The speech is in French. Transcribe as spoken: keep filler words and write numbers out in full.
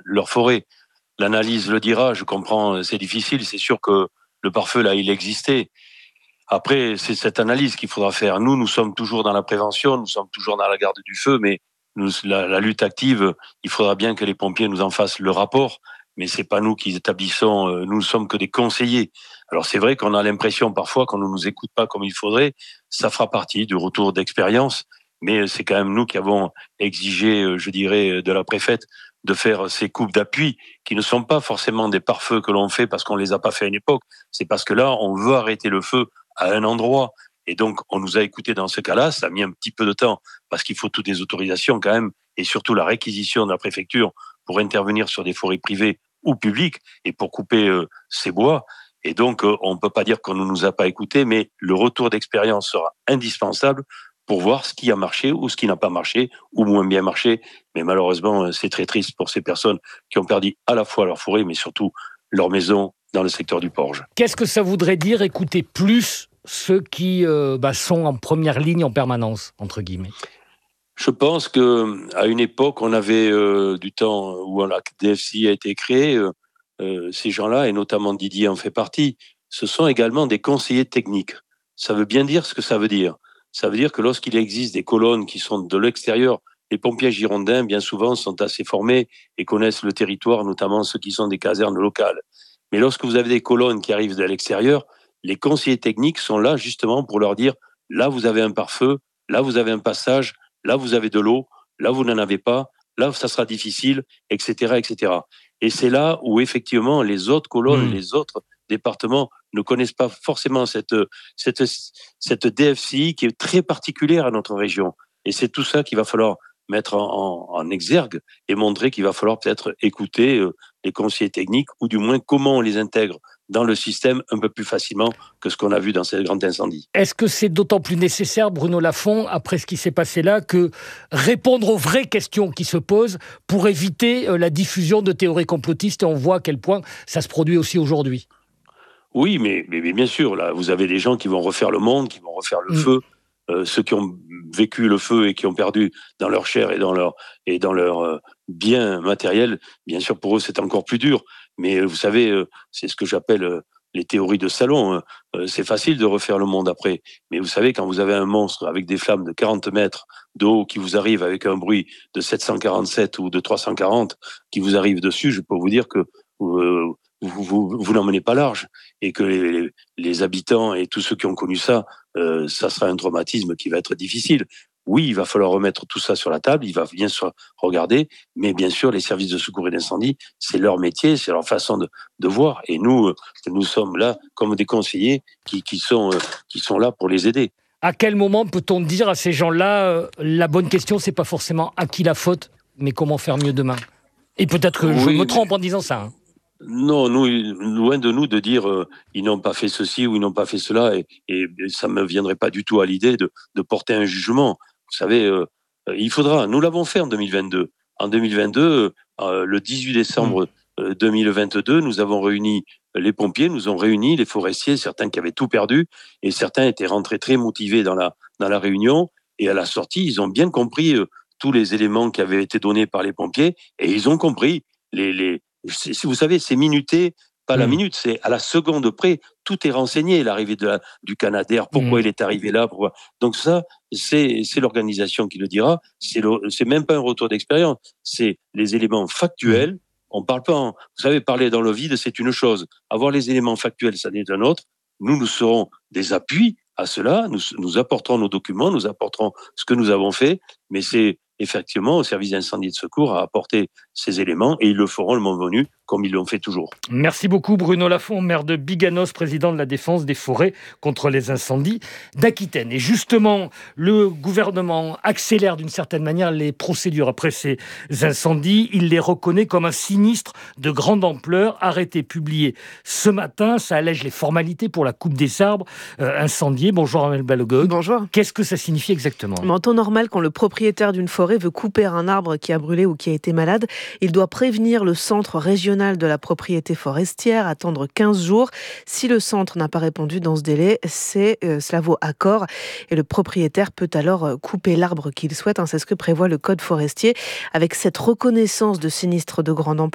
leur forêt. L'analyse le dira, je comprends, c'est difficile, c'est sûr que le pare-feu, là, il existait. Après, c'est cette analyse qu'il faudra faire. Nous, nous sommes toujours dans la prévention, nous sommes toujours dans la garde du feu, mais nous, la, la lutte active, il faudra bien que les pompiers nous en fassent le rapport, mais c'est pas nous qui établissons, euh, nous ne sommes que des conseillers. Alors c'est vrai qu'on a l'impression parfois qu'on ne nous écoute pas comme il faudrait, ça fera partie du retour d'expérience, mais c'est quand même nous qui avons exigé, je dirais, de la préfète de faire ces coupes d'appui qui ne sont pas forcément des pare-feux que l'on fait parce qu'on les a pas fait à une époque, c'est parce que là, on veut arrêter le feu à un endroit. Et donc, on nous a écoutés dans ce cas-là. Ça a mis un petit peu de temps parce qu'il faut toutes les autorisations quand même et surtout la réquisition de la préfecture pour intervenir sur des forêts privées ou publiques et pour couper euh, ces bois. Et donc, euh, on ne peut pas dire qu'on ne nous a pas écoutés, mais le retour d'expérience sera indispensable pour voir ce qui a marché ou ce qui n'a pas marché ou moins bien marché. Mais malheureusement, c'est très triste pour ces personnes qui ont perdu à la fois leur forêt, mais surtout leur maison dans le secteur du Porge. Qu'est-ce que ça voudrait dire écouter plus ceux qui euh, bah, sont en première ligne en permanence, entre guillemets? Je pense qu'à une époque, on avait euh, du temps où la D F C I a été créée, euh, euh, ces gens-là, et notamment Didier en fait partie, ce sont également des conseillers techniques. Ça veut bien dire ce que ça veut dire. Ça veut dire que lorsqu'il existe des colonnes qui sont de l'extérieur, les pompiers girondins, bien souvent, sont assez formés et connaissent le territoire, notamment ceux qui sont des casernes locales. Mais lorsque vous avez des colonnes qui arrivent de l'extérieur, les conseillers techniques sont là justement pour leur dire « là, vous avez un pare-feu, là, vous avez un passage, là, vous avez de l'eau, là, vous n'en avez pas, là, ça sera difficile, et cetera et cetera » Et c'est là où, effectivement, les autres colonnes, mmh. les autres départements ne connaissent pas forcément cette, cette, cette D F C I qui est très particulière à notre région. Et c'est tout ça qu'il va falloir mettre en, en, en exergue et montrer qu'il va falloir peut-être écouter euh, les conseillers techniques ou du moins comment on les intègre dans le système un peu plus facilement que ce qu'on a vu dans ces grands incendies. Est-ce que c'est d'autant plus nécessaire, Bruno Lafont, après ce qui s'est passé là, que répondre aux vraies questions qui se posent pour éviter euh, la diffusion de théories complotistes, et on voit à quel point ça se produit aussi aujourd'hui? Oui, mais, mais, mais bien sûr, là, vous avez des gens qui vont refaire le monde, qui vont refaire le mmh. feu. Euh, ceux qui ont vécu le feu et qui ont perdu dans leur chair et dans leur, et dans leur euh, bien matériel, bien sûr, pour eux, c'est encore plus dur. Mais euh, vous savez, euh, c'est ce que j'appelle euh, les théories de salon. Hein. Euh, c'est facile de refaire le monde après. Mais vous savez, quand vous avez un monstre avec des flammes de quarante mètres de haut qui vous arrive avec un bruit de sept cent quarante-sept ou de trois cent quarante qui vous arrive dessus, je peux vous dire que euh, vous, vous, vous n'emmenez pas large et que les, les habitants et tous ceux qui ont connu ça, euh, ça sera un traumatisme qui va être difficile. Oui, il va falloir remettre tout ça sur la table, il va bien sûr regarder, mais bien sûr, les services de secours et d'incendie, c'est leur métier, c'est leur façon de, de voir. Et nous, nous sommes là comme des conseillers qui, qui, sont, qui sont là pour les aider. À quel moment peut-on dire à ces gens-là, euh, la bonne question, c'est pas forcément à qui la faute, mais comment faire mieux demain? Et peut-être que oui, je me trompe mais... en disant ça. Hein. Non, nous, loin de nous de dire euh, ils n'ont pas fait ceci ou ils n'ont pas fait cela, et, et ça ne me viendrait pas du tout à l'idée de, de porter un jugement. Vous savez, euh, il faudra. Nous l'avons fait en deux mille vingt-deux. En deux mille vingt-deux, euh, le dix-huit décembre euh, deux mille vingt-deux, nous avons réuni les pompiers, nous avons réuni les forestiers, certains qui avaient tout perdu, et certains étaient rentrés très motivés dans la dans la réunion. Et à la sortie, ils ont bien compris euh, tous les éléments qui avaient été donnés par les pompiers, et ils ont compris les les Si vous savez, c'est minuté, pas mmh. la minute, c'est à la seconde près, tout est renseigné, l'arrivée de la, du Canadair, pourquoi mmh. il est arrivé là, pourquoi. Donc ça, c'est, c'est l'organisation qui le dira, c'est, le, c'est même pas un retour d'expérience, c'est les éléments factuels, mmh. on parle pas, en, vous savez, parler dans le vide, c'est une chose, avoir les éléments factuels, ça n'est un autre, nous, nous serons des appuis à cela, nous, nous apporterons nos documents, nous apporterons ce que nous avons fait, mais c'est effectivement au service d'incendie et de secours à apporter ces éléments et ils le feront le moment venu comme ils l'ont fait toujours. Merci beaucoup Bruno Lafont, maire de Biganos, président de la défense des forêts contre les incendies d'Aquitaine. Et justement, le gouvernement accélère d'une certaine manière les procédures après ces incendies. Il les reconnaît comme un sinistre de grande ampleur. Arrêté publié ce matin, ça allège les formalités pour la coupe des arbres euh, incendiés. Bonjour Amel Balogun. Bonjour. Qu'est-ce que ça signifie exactement? En temps normal, quand le propriétaire d'une forêt veut couper un arbre qui a brûlé ou qui a été malade, il doit prévenir le centre régional de la propriété forestière, attendre quinze jours. Si le centre n'a pas répondu dans ce délai, c'est, euh, cela vaut accord et le propriétaire peut alors couper l'arbre qu'il souhaite. Hein, c'est ce que prévoit le code forestier. Avec cette reconnaissance de sinistre de grande ampleur,